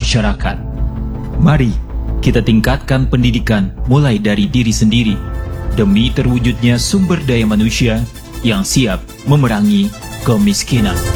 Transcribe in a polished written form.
masyarakat. Mari kita tingkatkan pendidikan mulai dari diri sendiri demi terwujudnya sumber daya manusia yang siap memerangi kemiskinan.